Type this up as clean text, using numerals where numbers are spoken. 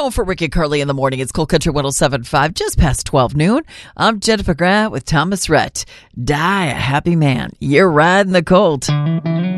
Now for Rick and Carly in the morning, it's Cold Country 107.5, just past 12 noon. I'm Jennifer Grant with Thomas Rhett. Die a happy man. You're riding the Colt.